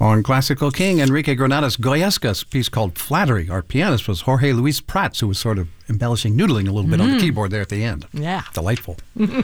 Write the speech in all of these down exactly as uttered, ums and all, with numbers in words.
On Classical King, Enrique Granada's Goyesca's piece called Flattery. Our pianist was Jorge Luis Prats, who was sort of embellishing, noodling a little bit mm. on the keyboard there at the end. Yeah. Delightful.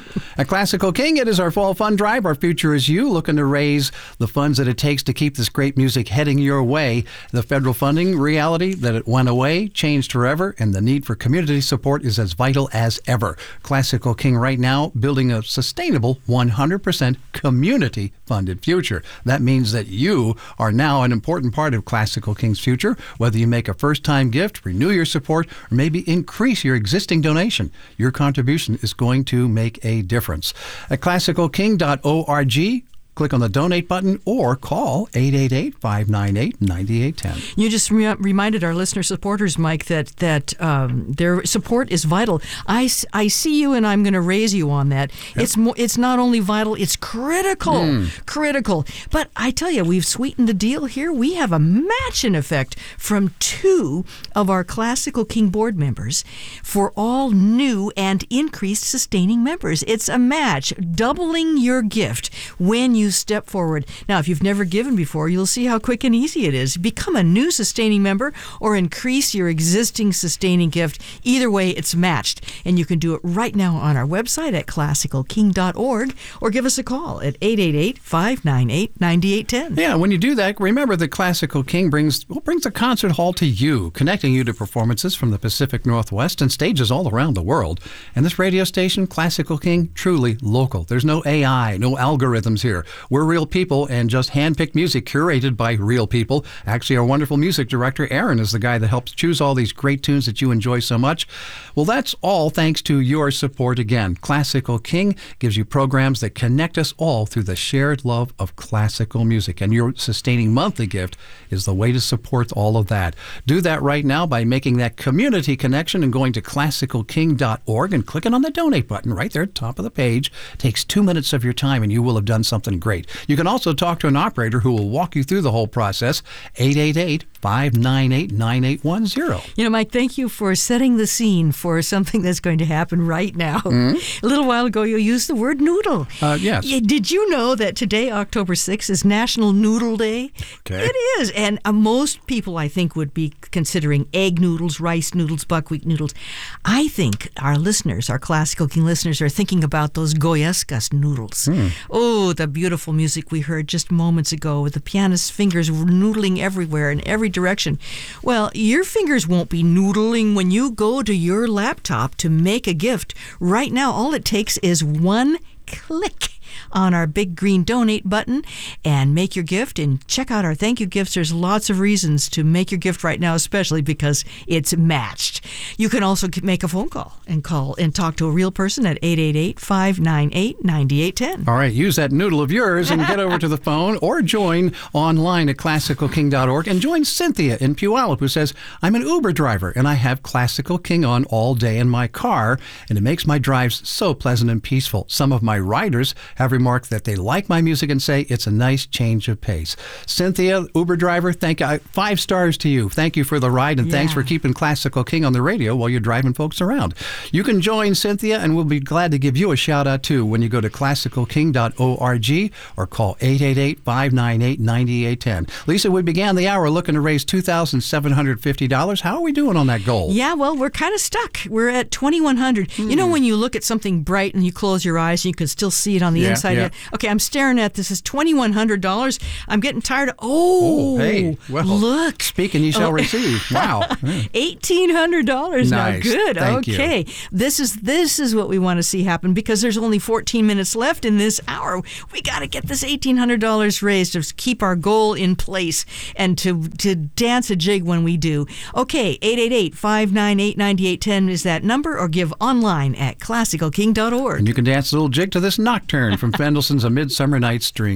At Classical King, it is our fall fund drive. Our future is you, looking to raise the funds that it takes to keep this great music heading your way. The federal funding reality that it went away, changed forever, and the need for community support is as vital as ever. Classical King right now building a sustainable one hundred percent community-funded future. That means that you are now an important part of Classical King's future, whether you make a first-time gift, renew your support, or maybe increase your existing donation. Your contribution is going to make a difference. At classical king dot org, click on the donate button or call eight eight eight, five nine eight, nine eight one zero. You just re- reminded our listener supporters, Mike, that that um, their support is vital. I, I see you, and I'm going to raise you on that. Yep. It's mo- it's not only vital, it's critical, mm. critical. But I tell you, we've sweetened the deal here. We have a match-in effect from two of our Classical King board members for all new and increased sustaining members. It's a match, doubling your gift when you step forward. Now, if you've never given before, you'll see how quick and easy it is. Become a new sustaining member or increase your existing sustaining gift. Either way, it's matched. And you can do it right now on our website at classical king dot org or give us a call at eight eight eight, five nine eight, nine eight one zero. Yeah, when you do that, remember that Classical King brings well, brings a concert hall to you, connecting you to performances from the Pacific Northwest and stages all around the world. And this radio station, Classical King, truly local. There's no A I, no algorithms here. We're real people and just hand-picked music curated by real people. Actually, our wonderful music director, Aaron, is the guy that helps choose all these great tunes that you enjoy so much. Well, that's all thanks to your support again. Classical King gives you programs that connect us all through the shared love of classical music. And your sustaining monthly gift is the way to support all of that. Do that right now by making that community connection and going to classical king dot org and clicking on the donate button right there at the top of the page. It takes two minutes of your time and you will have done something great. You can also talk to an operator who will walk you through the whole process. eight eight eight, five nine eight, nine eight one zero. You know, Mike, thank you for setting the scene for something that's going to happen right now. Mm-hmm. A little while ago, you used the word noodle. Uh, yes. Did you know that today, October sixth, is National Noodle Day? Okay. It is. And uh, most people, I think, would be considering egg noodles, rice noodles, buckwheat noodles. I think our listeners, our Classical King listeners, are thinking about those Goyesca's noodles. Mm. Oh, the beautiful music we heard just moments ago with the pianist's fingers noodling everywhere in every direction. Well, your fingers won't be noodling when you go to your laptop to make a gift. Right now, all it takes is one click on our big green donate button and make your gift and check out our thank you gifts. There's lots of reasons to make your gift right now, especially because it's matched. You can also make a phone call and call and talk to a real person at eight eight eight, five nine eight, nine eight one zero. All right, use that noodle of yours and get over to the phone or join online at classical king dot org and join Cynthia in Puyallup, who says, I'm an Uber driver and I have Classical King on all day in my car and it makes my drives so pleasant and peaceful. Some of my riders have remarked that they like my music and say it's a nice change of pace. Cynthia, Uber driver, thank you. Five stars to you. Thank you for the ride, and yeah. thanks for keeping Classical King on the radio while you're driving folks around. You can join Cynthia, and we'll be glad to give you a shout-out, too, when you go to classical king dot org or call eight eight eight, five nine eight, nine eight one zero. Lisa, we began the hour looking to raise two thousand seven hundred fifty dollars. How are we doing on that goal? Yeah, well, we're kind of stuck. We're at twenty-one hundred dollars. Hmm. You know when you look at something bright and you close your eyes and you can still see it on the yeah, inside? Yeah. Okay, I'm staring at this. It's twenty-one hundred dollars. I'm getting tired of... Oh, oh hey. Well, look. Speaking, you shall oh. receive. Wow. eighteen hundred dollars nice. Now. Good. Thank okay. You. This is this is what we want to see happen because there's only fourteen minutes left in this hour. We got to get this eighteen hundred dollars raised to keep our goal in place and to, to dance a jig when we do. Okay, eight eight eight, five nine eight, nine eight one zero is that number, or give online at classical king dot org. And you can dance a little jig to this nocturne from Fendelson's A Midsummer Night's Dream.